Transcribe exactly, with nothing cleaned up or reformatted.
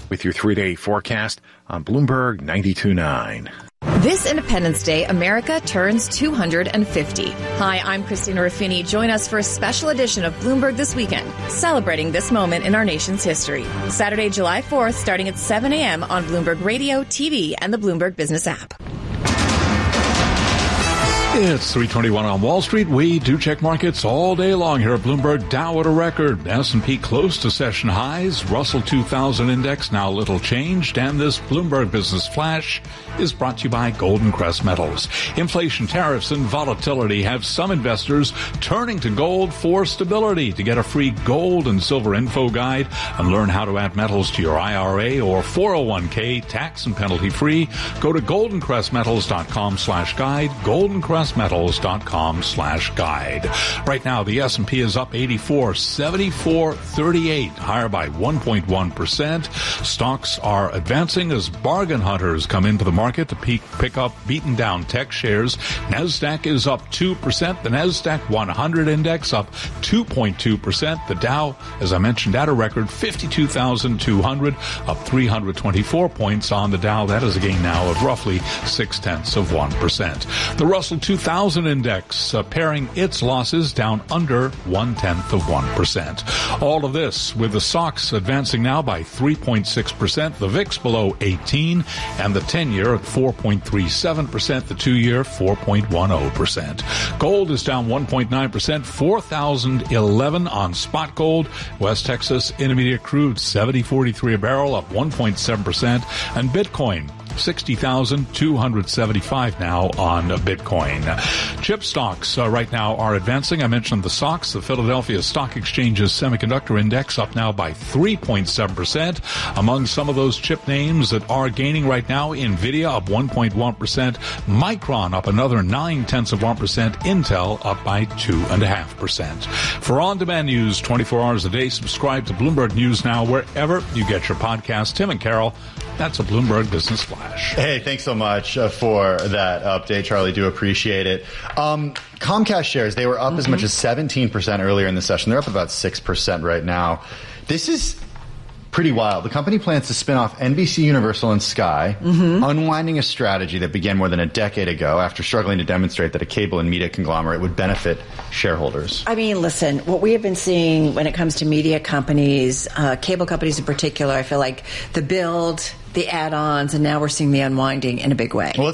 with your three-day forecast on Bloomberg ninety-two point nine. This Independence Day, America turns two hundred fifty. Hi, I'm Christina Ruffini. Join us for a special edition of Bloomberg This Weekend, celebrating this moment in our nation's history. Saturday, July fourth, starting at seven a.m. on Bloomberg Radio, T V, and the Bloomberg Business app. It's three twenty-one on Wall Street. We do check markets all day long here at Bloomberg. Dow at a record. S and P close to session highs. Russell two thousand index now a little changed. And this Bloomberg Business Flash is brought to you by Golden Crest Metals. Inflation, tariffs, and volatility have some investors turning to gold for stability. To get a free gold and silver info guide and learn how to add metals to your I R A or four oh one k tax and penalty free, go to goldencrestmetals.com slash guide. Goldencrest metals.com slash guide. Right now, the S and P is up eighty-four, seventy-four thirty-eight, higher by one point one percent. Stocks are advancing as bargain hunters come into the market to peak, pick up beaten down tech shares. NASDAQ is up two percent. The NASDAQ one hundred index up two point two percent. The Dow, as I mentioned, at a record fifty-two thousand two hundred, up three hundred twenty-four points on the Dow. That is a gain now of roughly six tenths of one percent. The Russell two thousand index uh, pairing its losses down under one tenth of one percent. All of this with the S O X advancing now by three point six percent, the V I X below eighteen, and the ten-year at four point three seven percent, the two-year four point one zero percent. Gold is down one point nine percent, four thousand eleven on spot gold. West Texas Intermediate crude seventy forty-three a barrel, up one point seven percent, and Bitcoin sixty thousand two hundred seventy-five now on Bitcoin. Chip stocks uh, right now are advancing. I mentioned the S O X, the Philadelphia Stock Exchange's semiconductor index, up now by three point seven percent. Among some of those chip names that are gaining right now, NVIDIA up one point one percent, Micron up another nine tenths of one percent, Intel up by two point five percent. For on-demand news twenty-four hours a day, subscribe to Bloomberg News Now wherever you get your podcast. Tim and Carol, that's a Bloomberg Business Flash. Hey, thanks so much uh, for that update, Charlie. Do appreciate it. Um, Comcast shares, they were up mm-hmm. as much as seventeen percent earlier in the session. They're up about six percent right now. This is pretty wild. The company plans to spin off N B C, Universal, and Sky, mm-hmm. unwinding a strategy that began more than a decade ago after struggling to demonstrate that a cable and media conglomerate would benefit shareholders. I mean, listen, what we have been seeing when it comes to media companies, uh, cable companies in particular, I feel like the build, the add-ons, and now we're seeing the unwinding in a big way. Well,